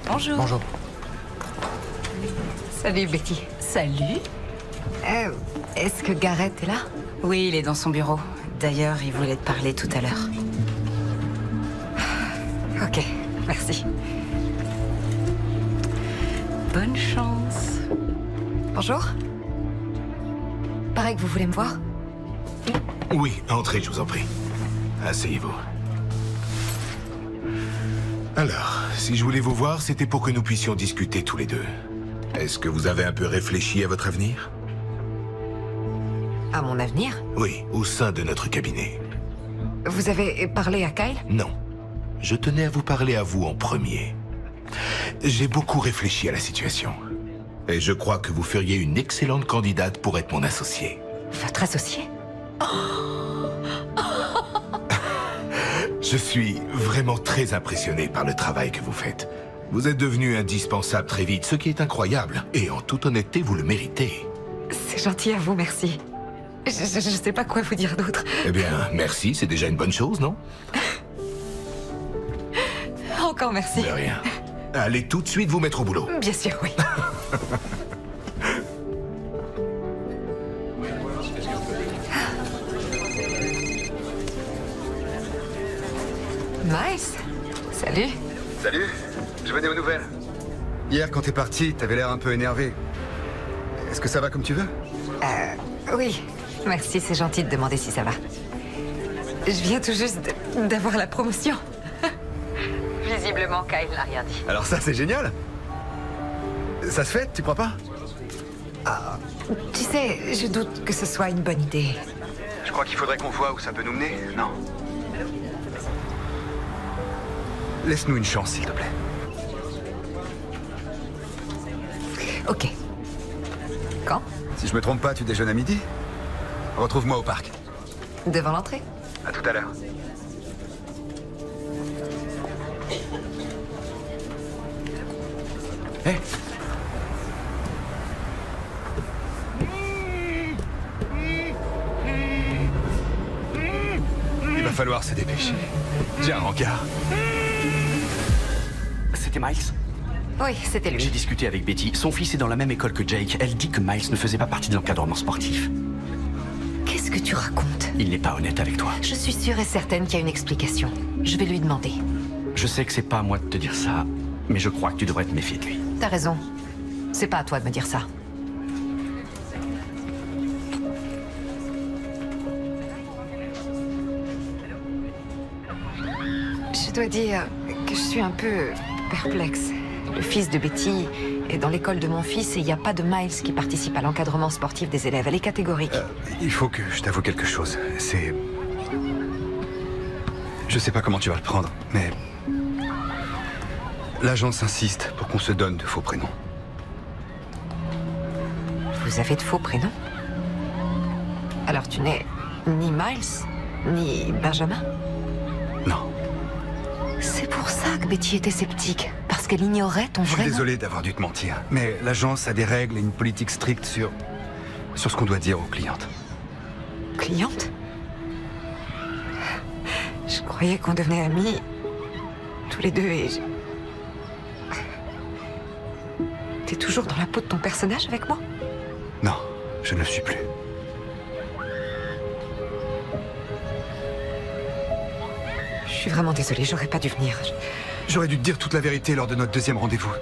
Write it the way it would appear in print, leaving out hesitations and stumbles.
Bonjour. Bonjour. Salut Betty. Salut. Est-ce que Gareth est là? Oui, il est dans son bureau. D'ailleurs, il voulait te parler tout à l'heure. Ok, merci. Bonne chance. Bonjour. Paraît que vous voulez me voir? Oui, entrez, je vous en prie. Asseyez-vous. Alors, si je voulais vous voir, c'était pour que nous puissions discuter tous les deux. Est-ce que vous avez un peu réfléchi à votre avenir? À mon avenir? Oui, au sein de notre cabinet. Vous avez parlé à Kyle? Non. Je tenais à vous parler à vous en premier. J'ai beaucoup réfléchi à la situation. Et je crois que vous feriez une excellente candidate pour être mon associé. Votre associé? Je suis vraiment très impressionné par le travail que vous faites. Vous êtes devenu indispensable très vite, ce qui est incroyable. Et en toute honnêteté, vous le méritez. C'est gentil à vous, merci. Je sais pas quoi vous dire d'autre. Eh bien, merci, c'est déjà une bonne chose, non? Encore merci. De rien. Allez tout de suite vous mettre au boulot. Bien sûr, oui. Nice. Salut. Salut, je venais aux nouvelles. Hier, quand t'es parti, t'avais l'air un peu énervé. Est-ce que ça va comme tu veux? Oui. Merci, c'est gentil de demander si ça va. Je viens tout juste d'avoir la promotion. Visiblement, Kyle n'a rien dit. Alors ça, c'est génial. Ça se fait, tu crois pas? Tu sais, je doute que ce soit une bonne idée. Je crois qu'il faudrait qu'on voit où ça peut nous mener, non? Laisse-nous une chance, s'il te plaît. Ok. Quand? Si je me trompe pas, tu déjeunes à midi? Retrouve-moi au parc. Devant l'entrée. À tout à l'heure. Hé! Il va falloir se dépêcher. J'ai un rencard. C'était Miles? Oui, c'était J'ai lui. discuté avec Betty. Son fils est dans la même école que Jake. Elle dit que Miles ne faisait pas partie de l'encadrement sportif. Qu'est-ce que tu racontes? Il n'est pas honnête avec toi. Je suis sûre et certaine qu'il y a une explication. Je vais lui demander. Je sais que c'est pas à moi de te dire ça, mais je crois que tu devrais te méfier de lui. T'as raison. C'est pas à toi de me dire ça. Je dois dire que je suis un peu perplexe. Le fils de Betty est dans l'école de mon fils et il n'y a pas de Miles qui participe à l'encadrement sportif des élèves. Elle est catégorique. Il faut que je t'avoue quelque chose. C'est... Je sais pas comment tu vas le prendre, mais... L'agence insiste pour qu'on se donne de faux prénoms. Vous avez de faux prénoms? Alors tu n'es ni Miles, ni Benjamin? Non. C'est pour ça que Betty était sceptique. Parce qu'elle ignorait ton Je suis vrai nom. désolé d'avoir dû te mentir, mais l'agence a des règles et une politique stricte sur ce qu'on doit dire aux clientes. Cliente? Je croyais qu'on devenait amis, tous les deux, et... T'es toujours dans la peau de ton personnage avec moi? Non, je ne le suis plus. Je suis vraiment désolée, j'aurais pas dû venir. J'aurais dû te dire toute la vérité lors de notre deuxième rendez-vous.